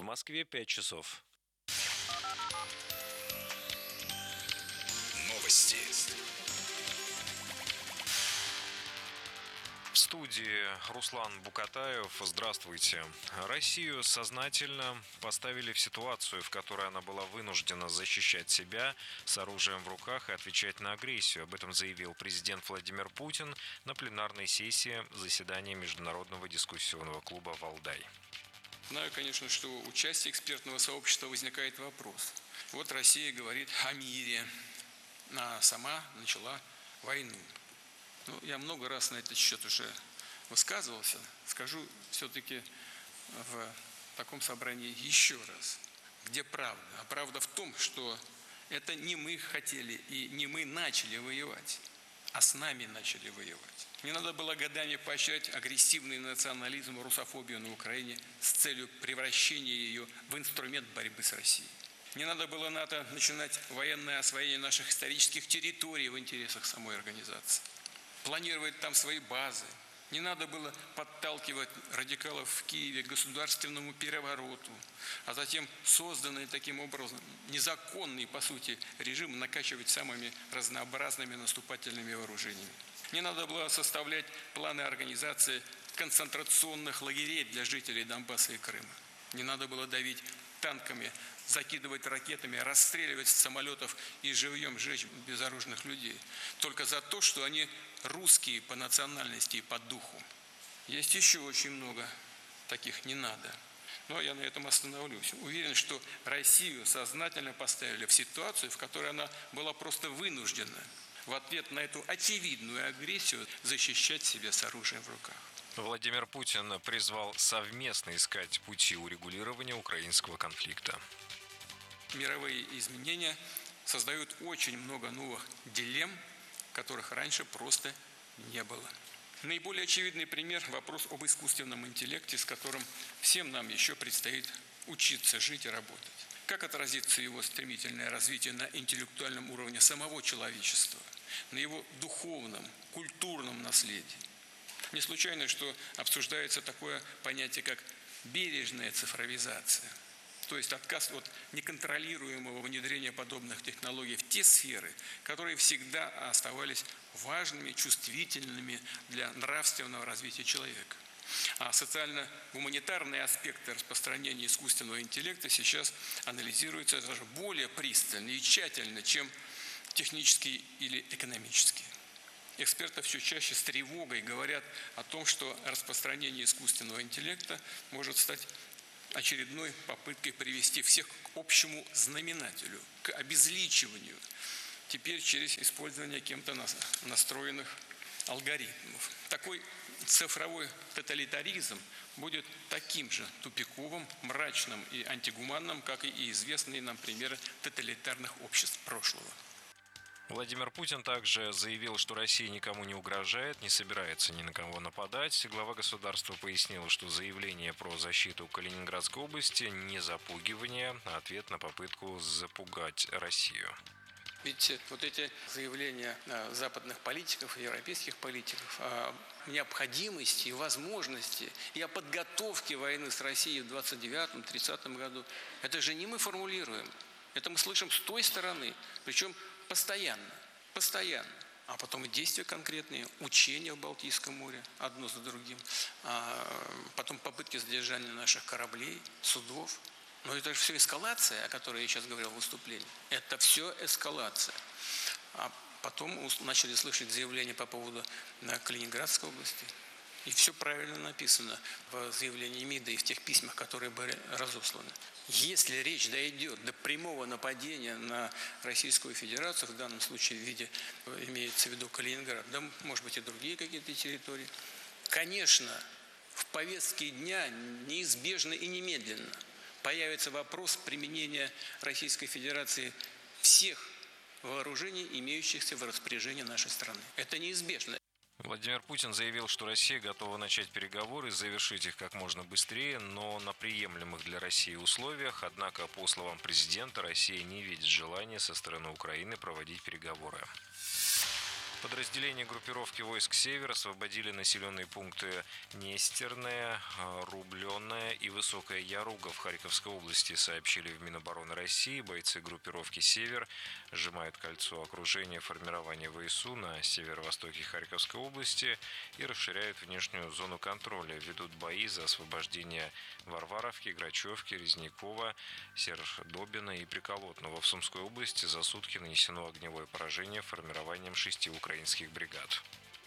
В Москве 5 часов. Новости. В студии Руслан Букатаев. Здравствуйте. Россию сознательно поставили в ситуацию, в которой она была вынуждена защищать себя с оружием в руках и отвечать на агрессию. Об этом заявил президент Владимир Путин на пленарной сессии заседания Международного дискуссионного клуба «Валдай». Знаю, конечно, что у части экспертного сообщества возникает вопрос. Вот Россия говорит о мире, а сама начала войну. Я много раз на этот счет уже высказывался. Скажу все-таки в таком собрании еще раз. Где правда? А правда в том, что это не мы хотели и не мы начали воевать, а с нами начали воевать. Не надо было годами поощрять агрессивный национализм и русофобию на Украине с целью превращения ее в инструмент борьбы с Россией. Не надо было НАТО начинать военное освоение наших исторических территорий в интересах самой организации. Планировать там свои базы. Не надо было подталкивать радикалов в Киеве к государственному перевороту, а затем созданный таким образом незаконный, по сути, режим накачивать самыми разнообразными наступательными вооружениями. Не надо было составлять планы организации концентрационных лагерей для жителей Донбасса и Крыма. Не надо было давить танками, закидывать ракетами, расстреливать с самолетов и живьем жечь безоружных людей. Только за то, что они русские по национальности и по духу. Есть еще очень много таких «не надо». Но я на этом остановлюсь. Уверен, что Россию сознательно поставили в ситуацию, в которой она была просто вынуждена в ответ на эту очевидную агрессию защищать себя с оружием в руках. Владимир Путин призвал совместно искать пути урегулирования украинского конфликта. Мировые изменения создают очень много новых дилемм, которых раньше просто не было. Наиболее очевидный пример – вопрос об искусственном интеллекте, с которым всем нам еще предстоит учиться жить и работать. Как отразится его стремительное развитие на интеллектуальном уровне самого человечества, на его духовном, культурном наследии? Не случайно, что обсуждается такое понятие, как бережная цифровизация, то есть отказ от неконтролируемого внедрения подобных технологий в те сферы, которые всегда оставались важными, чувствительными для нравственного развития человека. А социально-гуманитарные аспекты распространения искусственного интеллекта сейчас анализируются даже более пристально и тщательно, чем технические или экономические. Эксперты все чаще с тревогой говорят о том, что распространение искусственного интеллекта может стать очередной попыткой привести всех к общему знаменателю, к обезличиванию, теперь через использование кем-то настроенных алгоритмов. Такой цифровой тоталитаризм будет таким же тупиковым, мрачным и антигуманным, как и известные нам примеры тоталитарных обществ прошлого. Владимир Путин также заявил, что Россия никому не угрожает, не собирается ни на кого нападать. Глава государства пояснил, что заявление про защиту Калининградской области не запугивание, а ответ на попытку запугать Россию. Ведь вот эти заявления западных политиков, европейских политиков о необходимости и возможности и о подготовке войны с Россией в 29-30 году, это же не мы формулируем. Это мы слышим с той стороны, причем постоянно. А потом и действия конкретные, учения в Балтийском море, одно за другим, потом попытки задержания наших кораблей, судов. Но это же все эскалация, о которой я сейчас говорил в выступлении. Это все эскалация. А потом начали слышать заявления по поводу Калининградской области. И все правильно написано в заявлении МИДа и в тех письмах, которые были разосланы. Если речь дойдет до прямого нападения на Российскую Федерацию, в данном случае в виде, имеется в виду Калининград, да, может быть и другие какие-то территории, конечно, в повестке дня неизбежно и немедленно появится вопрос применения Российской Федерации всех вооружений, имеющихся в распоряжении нашей страны. Это неизбежно. Владимир Путин заявил, что Россия готова начать переговоры и завершить их как можно быстрее, но на приемлемых для России условиях. Однако, по словам президента, Россия не видит желания со стороны Украины проводить переговоры. Подразделения группировки войск «Север» освободили населенные пункты Нестерное, Рубленное и Высокая Яруга в Харьковской области, сообщили в Минобороны России. Бойцы группировки «Север» сжимают кольцо окружения формирования ВСУ на северо-востоке Харьковской области и расширяют внешнюю зону контроля. Ведут бои за освобождение Варваровки, Грачевки, Резнякова, Сердобина и Приколотного. В Сумской области за сутки нанесено огневое поражение формированием 6 украинских бригад.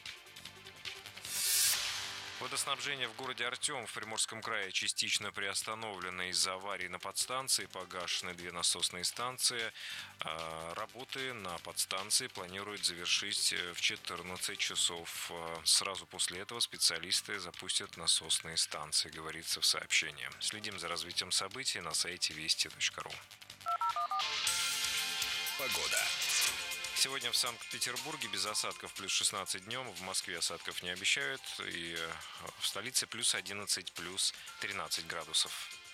Водоснабжение в городе Артем в Приморском крае частично приостановлено из-за аварии на подстанции. Погашены 2 насосные станции. Работы на подстанции планируют завершить в 14 часов. Сразу после этого специалисты запустят насосные станции, говорится в сообщении. Следим за развитием событий на сайте вести.ру. Погода. Сегодня в Санкт-Петербурге без осадков плюс 16 днем, в Москве осадков не обещают, и в столице плюс 11, плюс 13 градусов.